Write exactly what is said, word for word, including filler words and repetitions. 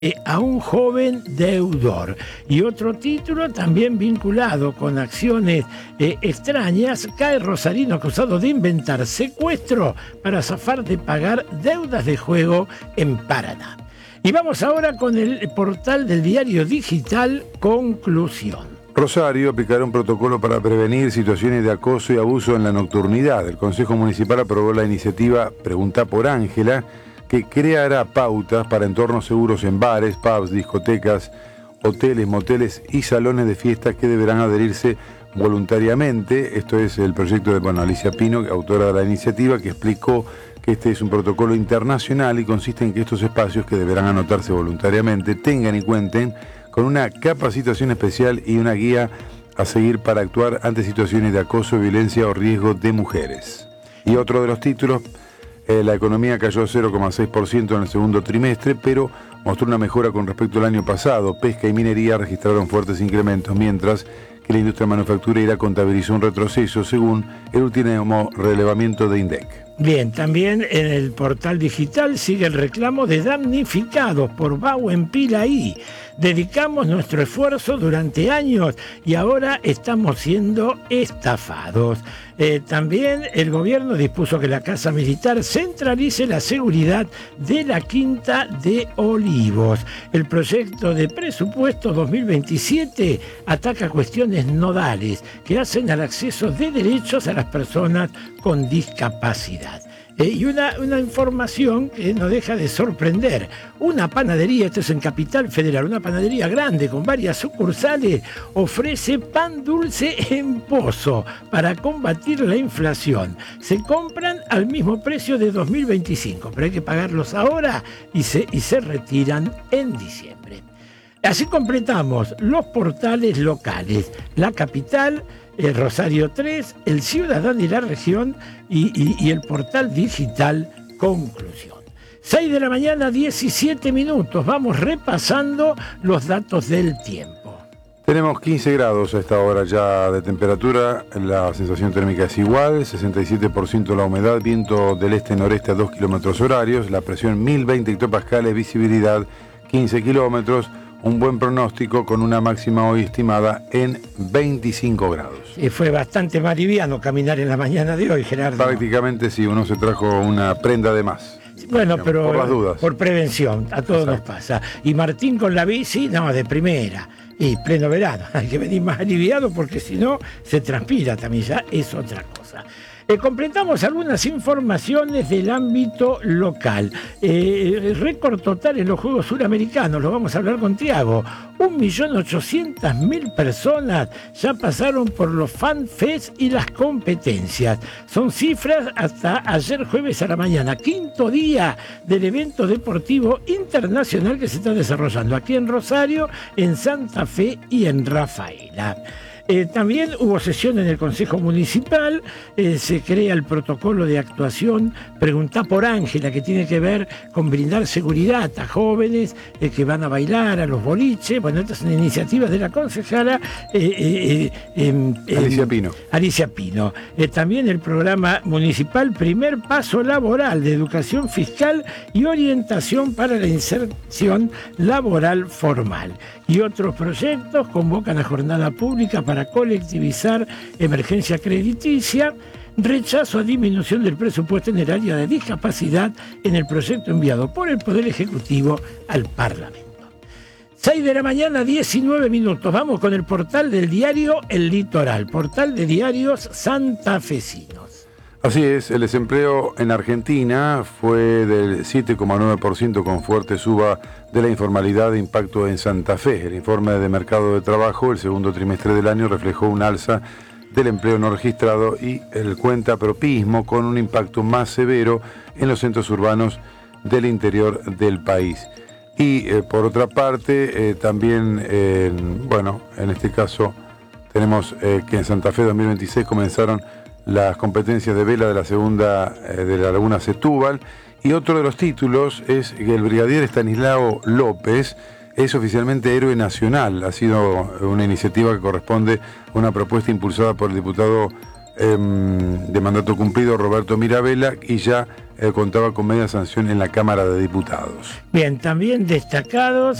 a un joven deudor. Y otro título también vinculado con acciones eh, extrañas: cae rosarino acusado de inventar secuestro para zafar de pagar deudas de juego en Paraná. Y vamos ahora con el portal del diario digital Conclusión. Rosario aplicará un protocolo para prevenir situaciones de acoso y abuso en la nocturnidad. El Consejo Municipal aprobó la iniciativa Pregunta por Ángela, que creará pautas para entornos seguros en bares, pubs, discotecas, hoteles, moteles y salones de fiestas que deberán adherirse voluntariamente. Esto es el proyecto de bueno, Alicia Pino, autora de la iniciativa, que explicó que este es un protocolo internacional y consiste en que estos espacios, que deberán anotarse voluntariamente, tengan y cuenten con una capacitación especial y una guía a seguir para actuar ante situaciones de acoso, violencia o riesgo de mujeres. Y otro de los títulos: eh, la economía cayó cero coma seis por ciento en el segundo trimestre, pero mostró una mejora con respecto al año pasado. Pesca y minería registraron fuertes incrementos, mientras que la industria manufacturera contabilizó un retroceso, según el último relevamiento de INDEC. Bien, también en el portal digital sigue el reclamo de damnificados por Bau en Pilaí. Dedicamos nuestro esfuerzo durante años y ahora estamos siendo estafados. Eh, también el gobierno dispuso que la Casa Militar centralice la seguridad de la Quinta de Olivos. El proyecto de presupuesto dos mil veintisiete ataca cuestiones nodales que hacen al acceso de derechos a las personas con discapacidad. Eh, y una, una información que no deja de sorprender: una panadería, esto es en Capital Federal, una panadería grande con varias sucursales, ofrece pan dulce en pozo para combatir la inflación. Se compran al mismo precio de dos mil veinticinco, pero hay que pagarlos ahora y se, y se retiran en diciembre. Así completamos los portales locales: La Capital, el Rosario tres, El Ciudadano y la Región y, y, y el portal digital Conclusión. seis de la mañana, diecisiete minutos. Vamos repasando los datos del tiempo. Tenemos quince grados a esta hora ya de temperatura, la sensación térmica es igual, sesenta y siete por ciento la humedad, viento del este-noreste a dos kilómetros horarios, la presión mil veinte hectopascales, visibilidad quince kilómetros, un buen pronóstico con una máxima hoy estimada en veinticinco grados. Y fue bastante más liviano caminar en la mañana de hoy, Gerardo. Prácticamente sí, uno se trajo una prenda de más. Bueno, digamos, pero por las dudas. Por prevención, a todos Exacto. nos pasa. Y Martín con la bici, no, de primera. Y pleno verano, hay que venir más aliviado porque si no se transpira también, ya es otra cosa. Eh, completamos algunas informaciones del ámbito local. Eh, récord total en los Juegos Suramericanos, lo vamos a hablar con Tiago. un millón ochocientas mil personas ya pasaron por los Fan Fest y las competencias. Son cifras hasta ayer jueves a la mañana, quinto día del evento deportivo internacional que se está desarrollando aquí en Rosario, en Santa Fe y en Rafaela. Eh, también hubo sesión en el Consejo Municipal, eh, se crea el protocolo de actuación Preguntá por Ángela, que tiene que ver con brindar seguridad a jóvenes eh, que van a bailar a los boliches. Bueno, esta es una iniciativa de la concejala eh, eh, eh, eh, Alicia Pino. Alicia Pino. Eh, también el programa municipal Primer Paso Laboral de Educación Fiscal y Orientación para la Inserción Laboral Formal. Y otros proyectos convocan a jornada pública para colectivizar emergencia crediticia, rechazo a disminución del presupuesto en el área de discapacidad en el proyecto enviado por el Poder Ejecutivo al Parlamento. seis de la mañana, diecinueve minutos. Vamos con el portal del diario El Litoral, portal de diarios santafesinos. Así es, el desempleo en Argentina fue del siete coma nueve por ciento con fuerte suba de la informalidad de impacto en Santa Fe. El informe de mercado de trabajo, el segundo trimestre del año, reflejó un alza del empleo no registrado y el cuentapropismo con un impacto más severo en los centros urbanos del interior del país. Y eh, por otra parte, eh, también, eh, bueno, en este caso tenemos eh, que en Santa Fe dos mil veintiséis comenzaron las competencias de vela de la segunda eh, de la Laguna Setúbal, y otro de los títulos es que el brigadier Estanislao López es oficialmente héroe nacional. Ha sido una iniciativa que corresponde a una propuesta impulsada por el diputado eh, de mandato cumplido Roberto Mirabella y ya eh, contaba con media sanción en la Cámara de Diputados. Bien, también destacados